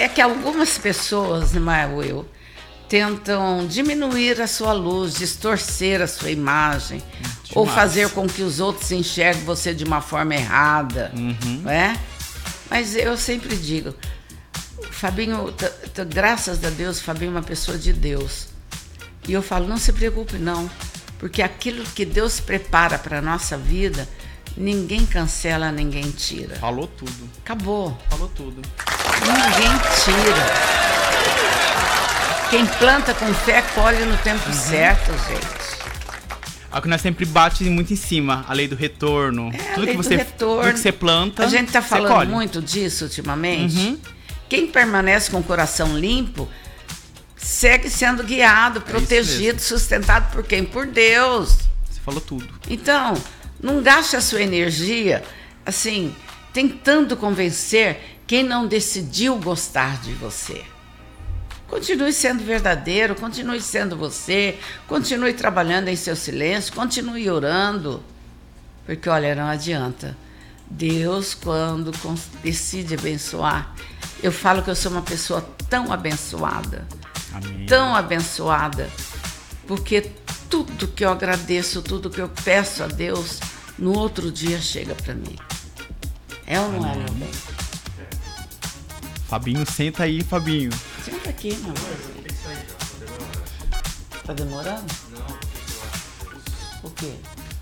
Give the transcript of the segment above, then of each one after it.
É que algumas pessoas, né, Will, tentam diminuir a sua luz, distorcer a sua imagem, ou fazer com que os outros enxerguem você de uma forma errada, não é? Mas eu sempre digo, Fabinho, graças a Deus, Fabinho é uma pessoa de Deus. E eu falo, não se preocupe não, porque aquilo que Deus prepara para a nossa vida, ninguém cancela, ninguém tira. Falou tudo. Acabou. Falou tudo. Ninguém tira. Quem planta com fé, colhe no tempo certo, gente. Algo que nós sempre bate muito em cima, a lei do retorno. Tudo que você planta, a gente está falando colhe. muito disso ultimamente. Quem permanece com o coração limpo, segue sendo guiado, protegido, sustentado por quem? Por Deus. Você falou tudo. Então, não gaste a sua energia, assim, tentando convencer quem não decidiu gostar de você. Continue sendo verdadeiro, continue sendo você, continue trabalhando em seu silêncio, continue orando. Porque, olha, não adianta. Deus, quando decide abençoar, eu falo que eu sou uma pessoa tão abençoada. Amém. Tão abençoada, porque tudo que eu agradeço, tudo que eu peço a Deus, no outro dia chega para mim. É ou não é, meu bem? Fabinho, senta aí, Fabinho. Senta aqui, meu amor. Tá demorando? Não. O quê?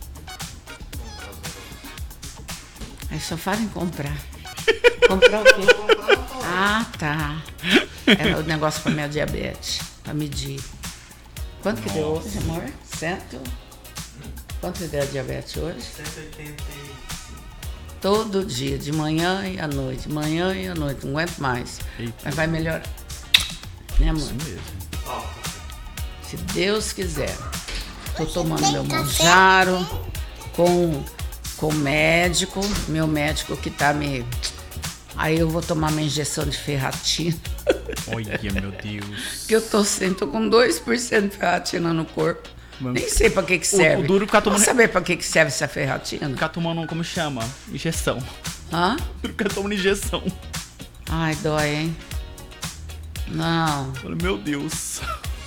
Aí só fala em comprar. Comprar o quê? Ah, tá. É o negócio para minha diabetes, para medir. Quanto que deu hoje, amor? Quanto que deu a diabetes hoje? 185. Todo dia, de manhã e à noite, não aguento mais. Eita. Mas vai melhorar. Né, amor? Isso mesmo. Se Deus quiser. Tô tomando meu Monjaro com o médico, meu médico que tá me... Aí eu vou tomar uma injeção de ferratina. Olha, meu Deus. Que eu tô com 2% de ferratina no corpo. Nem sei pra que serve. O duro ficar tomando... Vou saber pra que serve essa ferratina. Ficar tomando, como chama? Injeção. Hã? Ficar tomando injeção. Ai, dói, hein? Não. Meu Deus.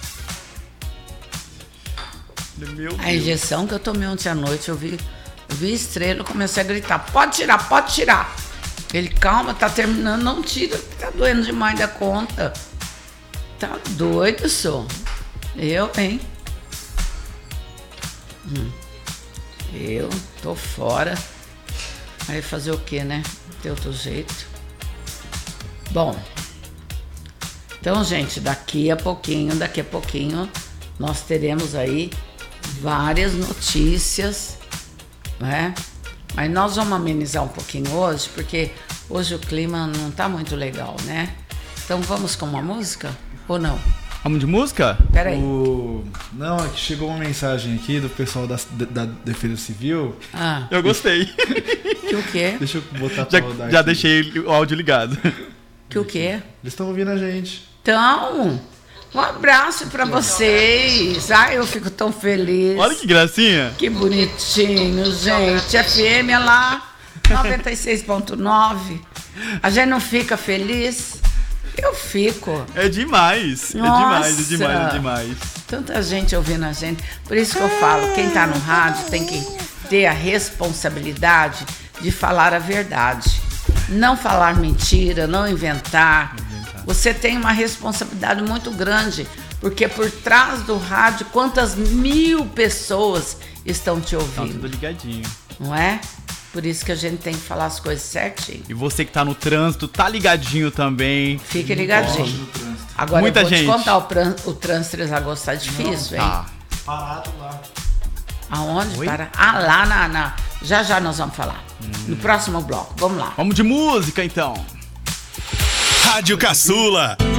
Meu Deus. A injeção que eu tomei ontem à noite, eu vi estrela, eu comecei a gritar, pode tirar, pode tirar. Ele, calma, tá terminando, não tira, tá doendo demais da conta. Tá doido, só. Eu, hein? Eu tô fora. Aí fazer o quê, né? Tem outro jeito. Bom. Então, gente, daqui a pouquinho, nós teremos aí várias notícias, né? Mas nós vamos amenizar um pouquinho hoje, porque hoje o clima não tá muito legal, né? Então vamos com uma música ou não? Vamos de música? Pera aí. Não, é que chegou uma mensagem aqui do pessoal da Defesa Civil. Ah, Eu gostei. que o quê? Deixa eu botar pra rodar Já aqui. deixei o áudio ligado. Que o quê? Eles estão ouvindo a gente. Então, um abraço pra vocês. Ai, eu fico tão feliz. Olha que gracinha. Que bonitinho, gente. FM é lá, 96.9. A gente não fica feliz? Eu fico. É demais. Nossa. É demais. Tanta gente ouvindo a gente. Por isso que eu falo, quem tá no rádio tem que ter a responsabilidade de falar a verdade. Não falar mentira, não inventar. Você tem uma responsabilidade muito grande, porque por trás do rádio, quantas mil pessoas estão te Tá ouvindo, tudo ligadinho. não é? Por isso que a gente tem que falar as coisas certinho. E você que tá no trânsito, tá ligadinho também. Fique ligadinho. Agora Muita eu vou gente. te contar, o trânsito eles vão gostar difícil, hein? Tá. Parado lá. Aonde? Oi? Para? Ah, lá Já nós vamos falar. No próximo bloco. Vamos lá. Vamos de música, então. Rádio Caçula.